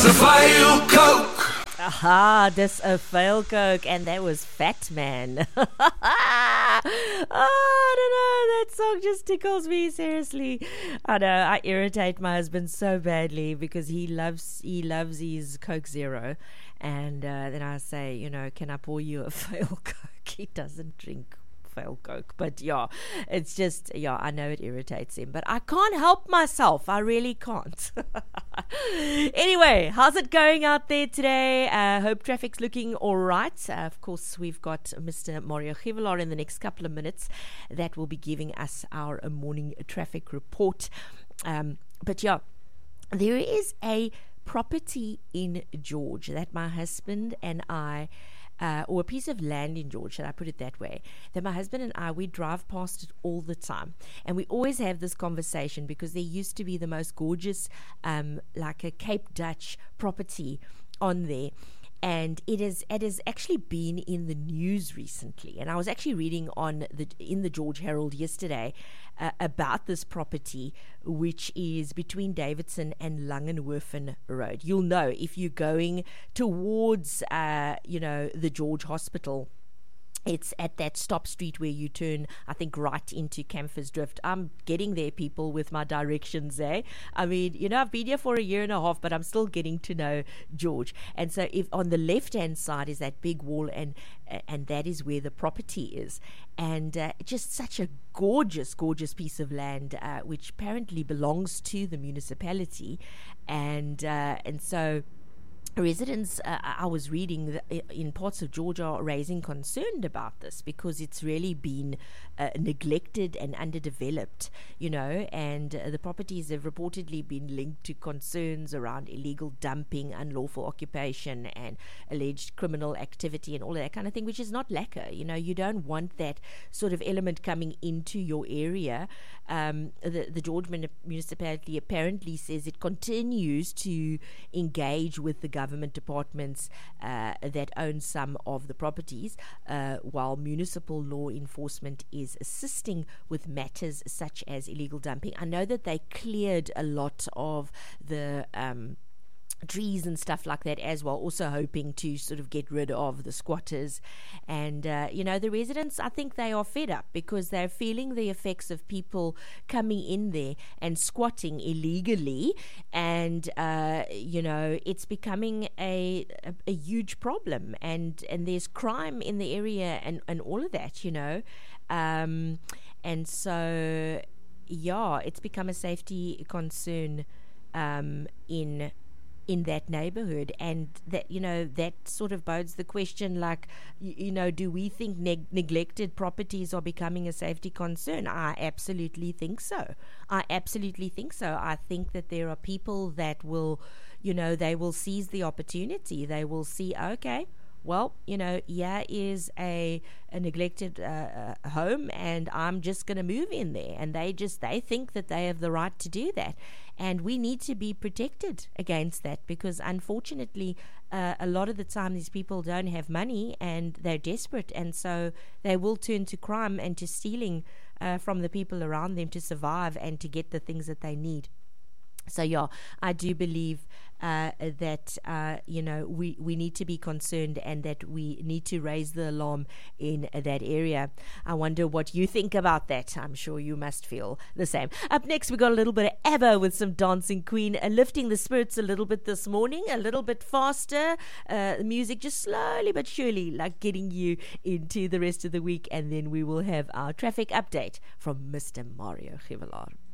Dis 'n Veil Coke. Aha, this a fail coke, and that was Fat Man. Oh, I don't know, that song just tickles me, seriously. I know, I irritate my husband so badly because he loves his Coke Zero, and then I say, you know, can I pour you a fail coke? He doesn't drink fail coke, but yeah, it's just, yeah, I know it irritates him, but I can't help myself. I really can't. Anyway, how's it going out there today? Hope traffic's looking all right. Of course, we've got Mr. Mario Givelar in the next couple of minutes that will be giving us our morning traffic report. But yeah, there is a property in George that my husband and I, or a piece of land in George, should I put it that way, that my husband and I, we drive past it all the time. And we always have this conversation because there used to be the most gorgeous, like a Cape Dutch property on there. And it has actually been in the news recently. And I was actually reading in the George Herald yesterday about this property, which is between Davidson and Langenhoven Road. You'll know if you're going towards, the George Hospital. It's at that stop street where you turn, I think, right into Campers Drift. I'm getting there, people, with my directions, eh? I mean, you know, I've been here for a year and a half, but I'm still getting to know George. And so if on the left-hand side is that big wall, and that is where the property is. And just such a gorgeous, gorgeous piece of land, which apparently belongs to the municipality. And so residents, I was reading in parts of Georgia, are raising concern about this because it's really been neglected and underdeveloped, you know, and the properties have reportedly been linked to concerns around illegal dumping, unlawful occupation, and alleged criminal activity and all of that kind of thing, which is not lacquer. You know, you don't want that sort of element coming into your area. The George municipality apparently says it continues to engage with the government departments that own some of the properties, while municipal law enforcement is assisting with matters such as illegal dumping. I know that they cleared a lot of the trees and stuff like that as well, also hoping to sort of get rid of the squatters. And the residents, I think they are fed up because they're feeling the effects of people coming in there and squatting illegally, and it's becoming a huge problem, and there's crime in the area and all of that, you know. And so yeah, it's become a safety concern in that neighborhood, and that, you know, that sort of bodes the question, like, do we think neglected properties are becoming a safety concern? I absolutely think so. I think that there are people that will, they will seize the opportunity. They will see, okay, well, here is a neglected home, and I'm just going to move in there. And they think that they have the right to do that. And we need to be protected against that, because unfortunately, a lot of the time these people don't have money and they're desperate. And so they will turn to crime and to stealing from the people around them to survive and to get the things that they need. So yeah, I do believe that we need to be concerned, and that we need to raise the alarm in that area. I wonder what you think about that. I'm sure you must feel the same. Up next, we got a little bit of ABBA with some Dancing Queen, lifting the spirits a little bit this morning, a little bit faster. The music just slowly but surely, like, getting you into the rest of the week, and then we will have our traffic update from Mr. Mario Givelar.